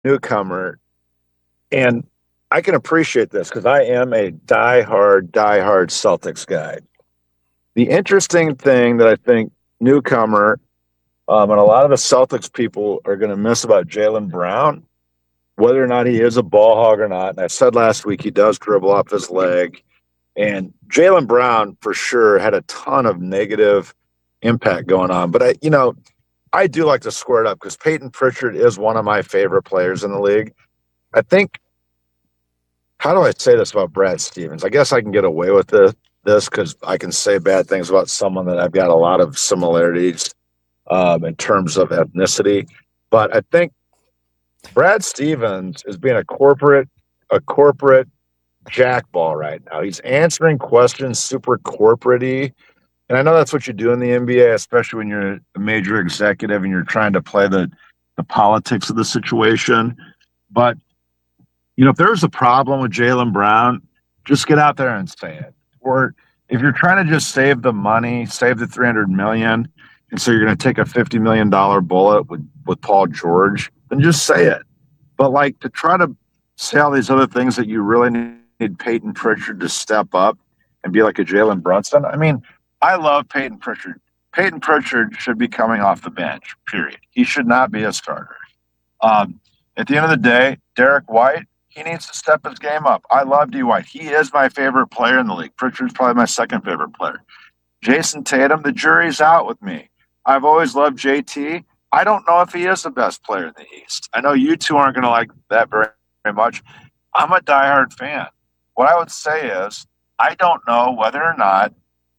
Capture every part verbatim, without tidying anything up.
newcomer, and I can appreciate this because I am a diehard, diehard Celtics guy. The interesting thing that I think newcomer um, and a lot of the Celtics people are going to miss about Jaylen Brown, whether or not he is a ball hog or not. And I said last week he does dribble off his leg. And Jaylen Brown, for sure, had a ton of negative impact going on. But, I, you know, I do like to square it up because Peyton Pritchard is one of my favorite players in the league. I think, how do I say this about Brad Stevens? I guess I can get away with this because I can say bad things about someone that I've got a lot of similarities um, in terms of ethnicity. But I think Brad Stevens is being a corporate, a corporate jackball right now. He's answering questions super corporate-y. And I know that's what you do in the N B A, especially when you're a major executive and you're trying to play the, the politics of the situation. But, you know, if there's a problem with Jaylen Brown, just get out there and say it. Or if you're trying to just save the money, save the three hundred million dollars, and so you're going to take a fifty million dollars bullet with, with Paul George, then just say it. But, like, to try to say all these other things that you really need Peyton Pritchard to step up and be like a Jalen Brunson, I mean, I love Peyton Pritchard. Peyton Pritchard should be coming off the bench, period. He should not be a starter. Um, at the end of the day, Derek White, he needs to step his game up. I love D. White. He is my favorite player in the league. Pritchard's probably my second favorite player. Jason Tatum, the jury's out with me. I've always loved J T. I don't know if he is the best player in the East. I know you two aren't going to like that very, very much. I'm a diehard fan. What I would say is I don't know whether or not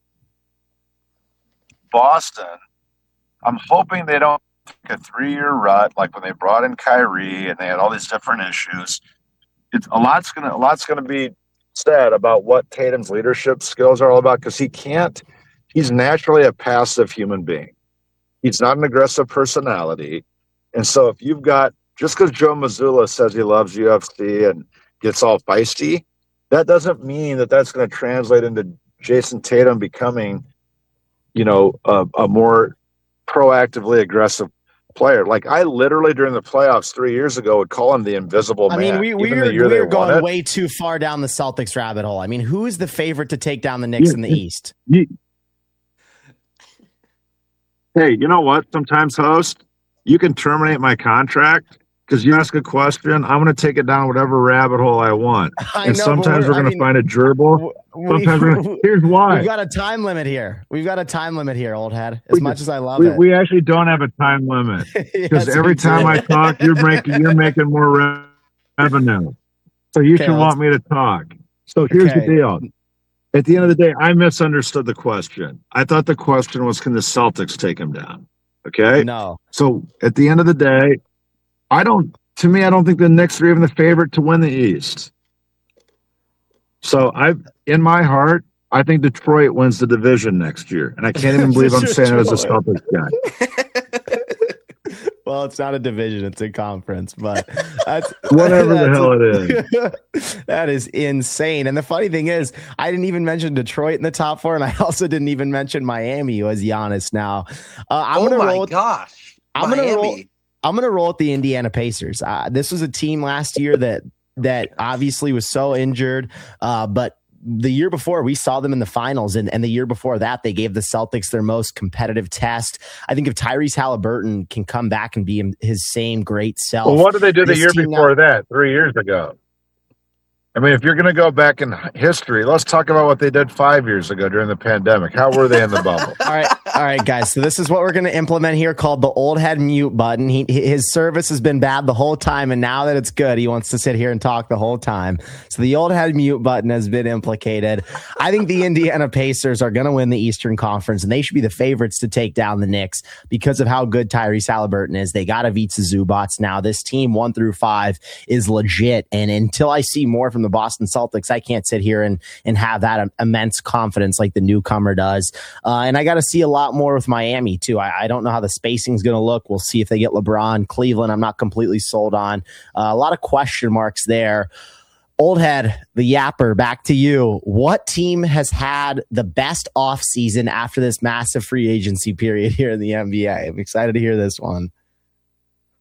Boston, I'm hoping they don't take a three-year rut like when they brought in Kyrie and they had all these different issues. It's a lot's gonna a lot's gonna be said about what Tatum's leadership skills are all about because he can't. He's naturally a passive human being. He's not an aggressive personality, and so if you've got just because Joe Mazzulla says he loves U F C and gets all feisty, that doesn't mean that that's going to translate into Jason Tatum becoming, you know, a, a more proactively aggressive player. Like I literally during the playoffs three years ago would call him the invisible man. I mean, we, we are, we are going way too far down the Celtics rabbit hole. I mean, who is the favorite to take down the Knicks you, in the East? You, hey, you know what? Sometimes, host, you can terminate my contract because you ask a question. I'm going to take it down whatever rabbit hole I want. I and know, sometimes we're, we're going to find a gerbil. We, sometimes we're gonna, here's why. We've got a time limit here. We've got a time limit here, old head. As we, much as I love we, it, we actually don't have a time limit because yes, every time I talk, you're making you're making more revenue. So you okay, should want me to talk. So here's okay. the deal. At the end of the day, I misunderstood the question. I thought the question was, can the Celtics take him down? Okay. No. So at the end of the day, I don't. To me, I don't think the Knicks are even the favorite to win the East. So I, in my heart, I think Detroit wins the division next year, and I can't even believe I'm saying it as a Celtics guy. Well, it's not a division; it's a conference, but that's whatever that's, the hell it is. That is insane. And the funny thing is, I didn't even mention Detroit in the top four, and I also didn't even mention Miami, who has Giannis now. Uh, I'm oh gonna my roll, gosh! I'm Miami. gonna roll. I'm going to roll with the Indiana Pacers. Uh, this was a team last year that that obviously was so injured, uh, but the year before we saw them in the finals, and, and the year before that they gave the Celtics their most competitive test. I think if Tyrese Halliburton can come back and be his same great self. Well, what did they do the year before now, that? Three years ago. I mean, if you're going to go back in history, let's talk about what they did five years ago during the pandemic. How were they in the bubble? All right. All right, guys. So this is what we're going to implement here called the old head mute button. He, his service has been bad the whole time, and now that it's good, he wants to sit here and talk the whole time. So the old head mute button has been implicated. I think the Indiana Pacers are going to win the Eastern Conference, and they should be the favorites to take down the Knicks because of how good Tyrese Halliburton is. They got Ivica Zubac now. This team, one through five, is legit, and until I see more from the Boston Celtics, I can't sit here and, and have that immense confidence like the newcomer does. Uh, and I got to see a lot more with Miami, too. I, I don't know how the spacing is going to look. We'll see if they get LeBron. Cleveland, I'm not completely sold on. Uh, a lot of question marks there. Old head, the yapper, back to you. What team has had the best offseason after this massive free agency period here in the N B A? I'm excited to hear this one.